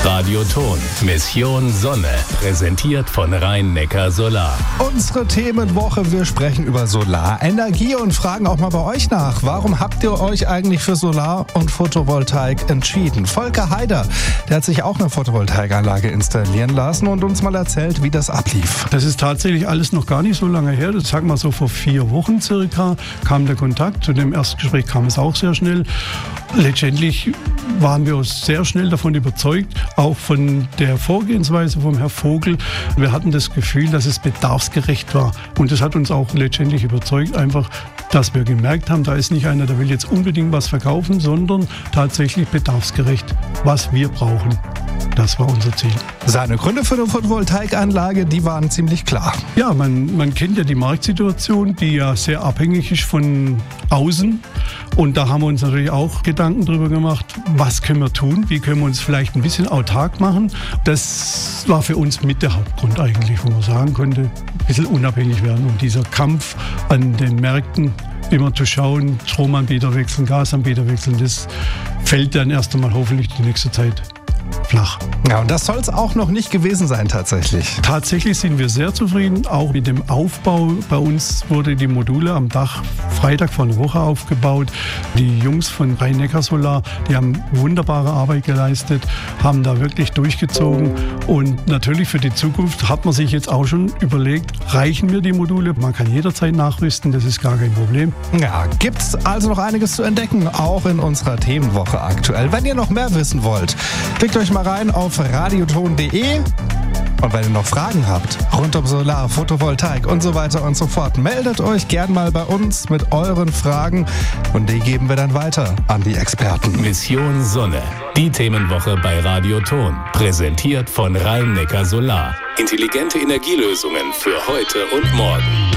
Radioton, Mission Sonne, präsentiert von Rhein-Neckar Solar. Unsere Themenwoche, wir sprechen über Solarenergie und fragen auch mal bei euch nach. Warum habt ihr euch eigentlich für Solar- und Photovoltaik entschieden? Volker Heider, der hat sich auch eine Photovoltaikanlage installieren lassen und uns mal erzählt, wie das ablief. Das ist tatsächlich alles noch gar nicht so lange her. Das sagen wir so vor 4 Wochen circa kam der Kontakt. Zu dem Erstgespräch kam es auch sehr schnell. Letztendlich waren wir uns sehr schnell davon überzeugt, auch von der Vorgehensweise vom Herrn Vogel. Wir hatten das Gefühl, dass es bedarfsgerecht war. Und das hat uns auch letztendlich überzeugt, einfach, dass wir gemerkt haben, da ist nicht einer, der will jetzt unbedingt was verkaufen, sondern tatsächlich bedarfsgerecht, was wir brauchen. Das war unser Ziel. Seine Gründe für eine Photovoltaikanlage, die waren ziemlich klar. Ja, man kennt ja die Marktsituation, die ja sehr abhängig ist von außen. Und da haben wir uns natürlich auch Gedanken darüber gemacht, was können wir tun, wie können wir uns vielleicht ein bisschen autark machen. Das war für uns mit der Hauptgrund eigentlich, wo man sagen konnte, ein bisschen unabhängig werden. Und dieser Kampf an den Märkten, immer zu schauen, Stromanbieter wechseln, Gasanbieter wechseln, das fällt dann erst einmal hoffentlich die nächste Zeit flach. Ja, und das soll es auch noch nicht gewesen sein tatsächlich. Tatsächlich sind wir sehr zufrieden, auch mit dem Aufbau. Bei uns wurde die Module am Dach Freitag vor einer Woche aufgebaut. Die Jungs von Rhein-Neckar Solar, die haben wunderbare Arbeit geleistet, haben da wirklich durchgezogen. Und natürlich für die Zukunft hat man sich jetzt auch schon überlegt, reichen mir die Module? Man kann jederzeit nachrüsten, das ist gar kein Problem. Ja, gibt's also noch einiges zu entdecken, auch in unserer Themenwoche aktuell. Wenn ihr noch mehr wissen wollt, klickt euch mal rein auf radioton.de. Und wenn ihr noch Fragen habt rund um Solar, Photovoltaik und so weiter und so fort, meldet euch gern mal bei uns mit euren Fragen und die geben wir dann weiter an die Experten. Mission Sonne, die Themenwoche bei Radioton, präsentiert von Rhein-Neckar Solar. Intelligente Energielösungen für heute und morgen.